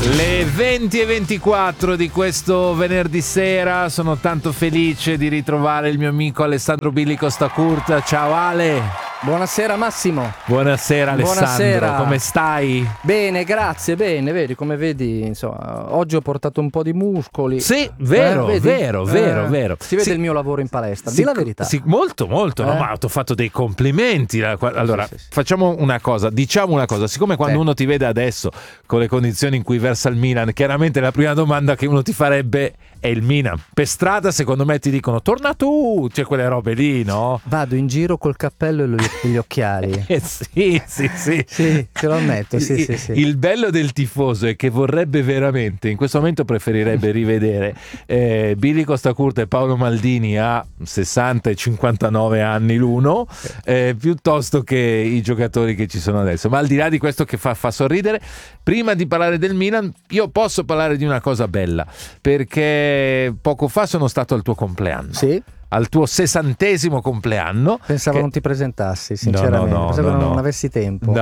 Le 20:24 di questo venerdì sera, sono tanto felice di ritrovare il mio amico Alessandro Billy Costacurta. Ciao Ale. Buonasera Massimo. Buonasera Alessandro. Buonasera. Come stai? Bene, grazie, bene, vedi, come vedi, insomma, oggi ho portato un po' di muscoli. Sì, vero, vedi? vero. Si vede Sì. il mio lavoro in palestra, di la verità. Sì, molto, no, ma ti ho fatto dei complimenti. Allora, Sì. facciamo una cosa, diciamo una cosa, siccome quando uno ti vede adesso con le condizioni in cui versa il Milan, chiaramente la prima domanda che uno ti farebbe è il Milan. Per strada, secondo me, ti dicono torna tu, c'è quelle robe lì, no? Vado in giro col cappello e gli occhiali. Sì. Sì, te lo ammetto, sì. Il bello del tifoso è che vorrebbe veramente, in questo momento preferirebbe rivedere Billy Costacurta e Paolo Maldini a 60 e 59 anni l'uno, piuttosto che i giocatori che ci sono adesso. Ma al di là di questo che fa sorridere, prima di parlare del Milan, io posso parlare di una cosa bella, perché poco fa sono stato al tuo compleanno. Sì. Al tuo 60° compleanno. Pensavo non ti presentassi, sinceramente. Pensavo non avessi tempo.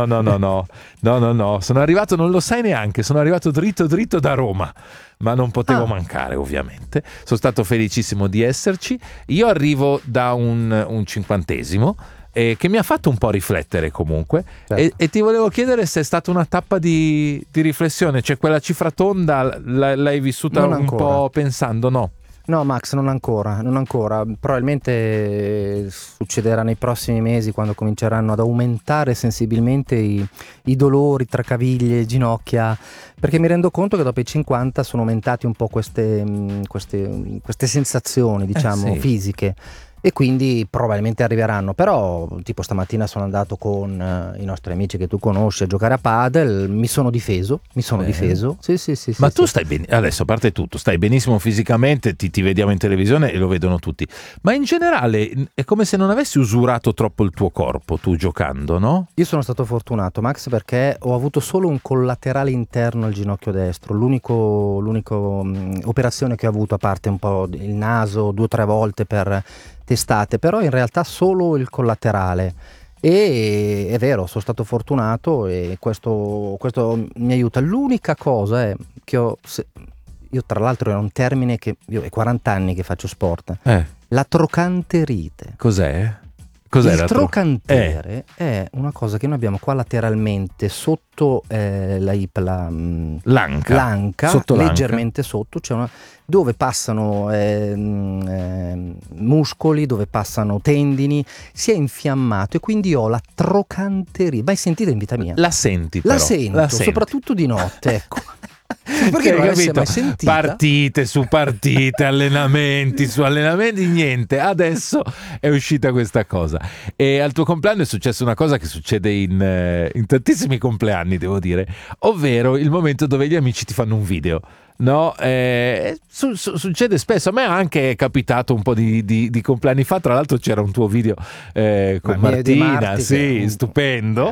No. Sono arrivato, non lo sai neanche, sono arrivato dritto da Roma, ma non potevo mancare, ovviamente. Sono stato felicissimo di esserci. Io arrivo da un 50°. Che mi ha fatto un po' riflettere comunque, certo. e ti volevo chiedere se è stata una tappa di riflessione, cioè quella cifra tonda l'hai vissuta Non un ancora. po' pensando, no? No Max, non ancora, probabilmente succederà nei prossimi mesi, quando cominceranno ad aumentare sensibilmente i dolori tra caviglie e ginocchia, perché mi rendo conto che dopo i 50 sono aumentati un po' queste sensazioni, diciamo, sì. fisiche. E quindi probabilmente arriveranno, però tipo stamattina sono andato con i nostri amici che tu conosci a giocare a padel, mi sono difeso. Sì. Ma tu stai bene, adesso a parte tutto, stai benissimo fisicamente, ti vediamo in televisione e lo vedono tutti, ma in generale è come se non avessi usurato troppo il tuo corpo tu giocando, no? Io sono stato fortunato, Max, perché ho avuto solo un collaterale interno al ginocchio destro, l'unico operazione che ho avuto, a parte un po' il naso 2 o 3 volte per testate, però in realtà solo il collaterale. E è vero, sono stato fortunato e questo mi aiuta. L'unica cosa è che io tra l'altro, è un termine che io è 40 anni che faccio sport, la trocanterite. Cos'è? Il trocantere è una cosa che noi abbiamo qua lateralmente sotto l'anca, sotto leggermente sotto, dove passano muscoli, dove passano tendini, si è infiammato e quindi ho la trocanterite. Mai sentita in vita mia? La senti però? La sento, soprattutto di notte, ecco. Perché non l'avessi mai sentita? Partite su partite, allenamenti su allenamenti, niente. Adesso è uscita questa cosa. E al tuo compleanno è successa una cosa che succede in tantissimi compleanni, devo dire, ovvero il momento dove gli amici ti fanno un video. No, succede spesso. A me anche è capitato un po' di compleanni fa. Tra l'altro c'era un tuo video con Martina, sì, stupendo.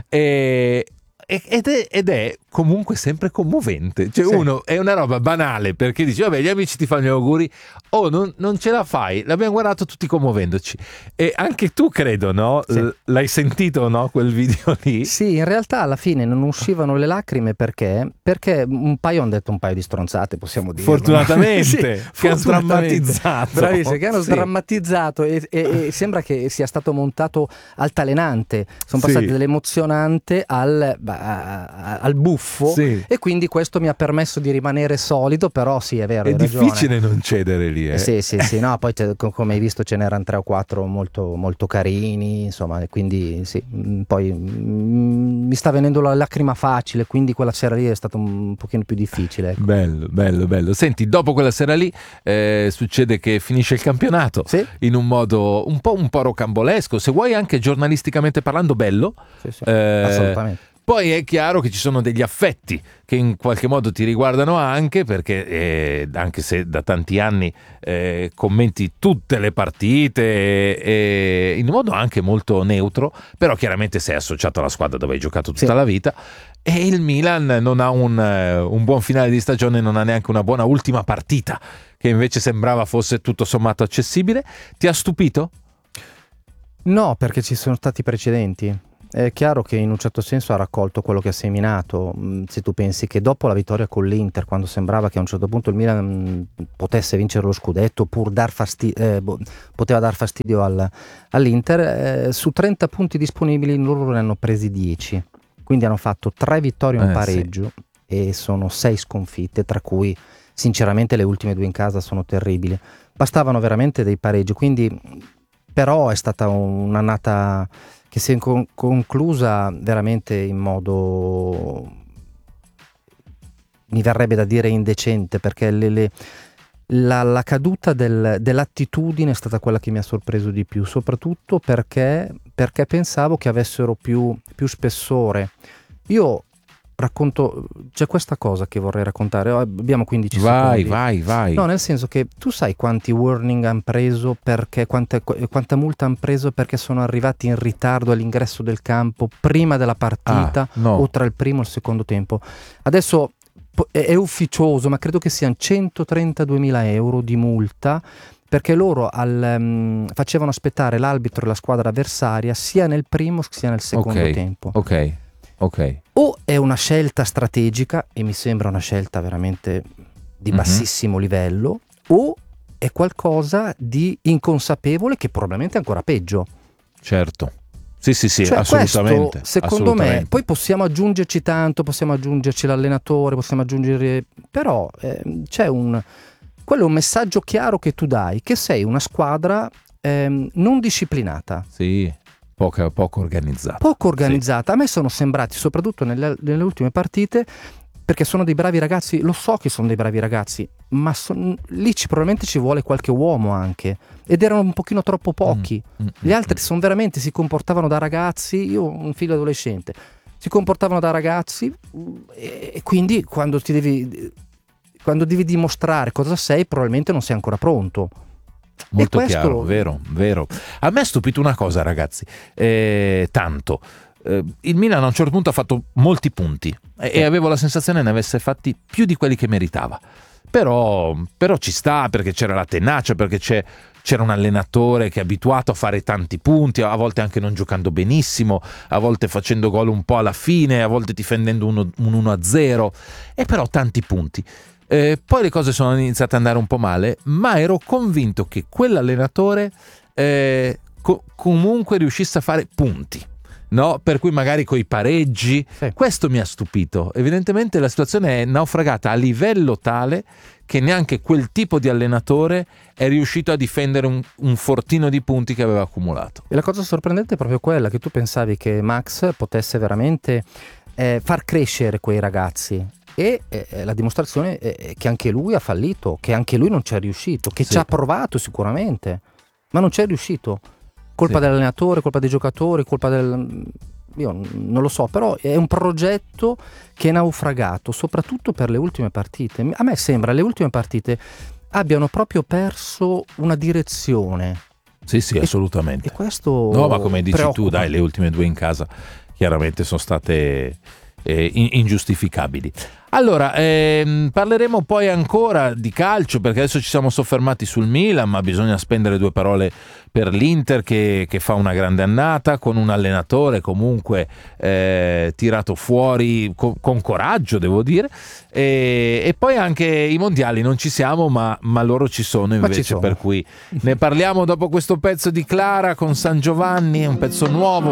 Ed è comunque sempre commovente, cioè sì. Uno è una roba banale perché dici vabbè, gli amici ti fanno gli auguri, non ce la fai, l'abbiamo guardato tutti commuovendoci, e anche tu credo, no? Sì. L'hai sentito, no, quel video lì? Sì, in realtà alla fine non uscivano le lacrime perché un paio hanno detto un paio di stronzate, possiamo dire, fortunatamente, sì, che hanno sdrammatizzato, bravissimo, che hanno sdrammatizzato e sembra che sia stato montato altalenante, sono passati dall'emozionante al buffo, e quindi questo mi ha permesso di rimanere solido, però sì, è vero, è difficile non cedere lì, Sì, no, poi come hai visto ce n'erano 3 o 4 molto, molto carini, insomma, e quindi sì, poi mi sta venendo la lacrima facile, quindi quella sera lì è stato un pochino più difficile, ecco. Bello. Senti, dopo quella sera lì succede che finisce il campionato in un modo un po' rocambolesco, se vuoi anche giornalisticamente parlando bello. Sì, assolutamente. Poi è chiaro che ci sono degli affetti che in qualche modo ti riguardano anche, perché anche se da tanti anni commenti tutte le partite in modo anche molto neutro, però chiaramente sei associato alla squadra dove hai giocato tutta la vita, e il Milan non ha un buon finale di stagione, non ha neanche una buona ultima partita, che invece sembrava fosse tutto sommato accessibile. Ti ha stupito? No, perché ci sono stati precedenti. è chiaro che in un certo senso ha raccolto quello che ha seminato. Se tu pensi che dopo la vittoria con l'Inter, quando sembrava che a un certo punto il Milan potesse vincere lo scudetto, pur poteva dar fastidio all'Inter, su 30 punti disponibili loro ne hanno presi 10, quindi hanno fatto 3 vittorie e un pareggio, sì. E sono 6 sconfitte, tra cui sinceramente le ultime 2 in casa sono terribili. Bastavano veramente dei pareggi, quindi però è stata un'annata che si è conclusa veramente in modo, mi verrebbe da dire, indecente, perché la caduta dell'attitudine è stata quella che mi ha sorpreso di più, soprattutto perché pensavo che avessero più spessore. Io racconto, c'è questa cosa che vorrei raccontare, abbiamo 15 secondi. Vai. No, nel senso che tu sai quanti warning hanno preso, perché quanta multa hanno preso perché sono arrivati in ritardo all'ingresso del campo prima della partita, no. o tra il primo e il secondo tempo. Adesso è ufficioso, ma credo che siano 132.000 euro di multa, perché loro facevano aspettare l'arbitro e la squadra avversaria sia nel primo sia nel secondo tempo. Ok. O è una scelta strategica, e mi sembra una scelta veramente di bassissimo livello, o è qualcosa di inconsapevole che probabilmente è ancora peggio. Certo. Sì, cioè, assolutamente. Questo, secondo me, poi possiamo aggiungerci tanto, possiamo aggiungerci l'allenatore, possiamo aggiungere, però quello è un messaggio chiaro che tu dai, che sei una squadra non disciplinata. Sì. Poco organizzata. Sì. A me sono sembrati, soprattutto nelle ultime partite, perché sono dei bravi ragazzi, lo so che sono dei bravi ragazzi, ma lì probabilmente ci vuole qualche uomo anche, ed erano un pochino troppo pochi. Gli altri si comportavano da ragazzi, io un figlio adolescente, si comportavano da ragazzi, e quindi quando devi dimostrare cosa sei, probabilmente non sei ancora pronto. Molto chiaro, vero. A me ha stupito una cosa, ragazzi, tanto. Il Milan a un certo punto ha fatto molti punti e avevo la sensazione ne avesse fatti più di quelli che meritava. Però ci sta, perché c'era la tenacia, perché c'era un allenatore che è abituato a fare tanti punti, a volte anche non giocando benissimo, a volte facendo gol un po' alla fine, a volte difendendo un 1-0, e però tanti punti. Poi le cose sono iniziate ad andare un po' male, ma ero convinto che quell'allenatore comunque riuscisse a fare punti, no? Per cui magari coi pareggi, questo mi ha stupito. Evidentemente la situazione è naufragata a livello tale che neanche quel tipo di allenatore è riuscito a difendere un fortino di punti che aveva accumulato. E la cosa sorprendente è proprio quella, che tu pensavi che Max potesse veramente far crescere quei ragazzi. E la dimostrazione è che anche lui ha fallito, che anche lui non ci è riuscito, che ci ha provato sicuramente, ma non ci è riuscito. Colpa dell'allenatore, colpa dei giocatori, io non lo so, però è un progetto che è naufragato, soprattutto per le ultime partite. A me sembra le ultime partite abbiano proprio perso una direzione. Sì, assolutamente. E questo no, ma come dici preoccupa. Tu, dai, le ultime 2 in casa chiaramente sono state ingiustificabili. Allora, parleremo poi ancora di calcio, perché adesso ci siamo soffermati sul Milan, ma bisogna spendere 2 parole per l'Inter che fa una grande annata, con un allenatore comunque tirato fuori con coraggio, devo dire, e poi anche i mondiali non ci siamo, ma loro ci sono invece, per cui ne parliamo dopo questo pezzo di Clara con San Giovanni, un pezzo nuovo.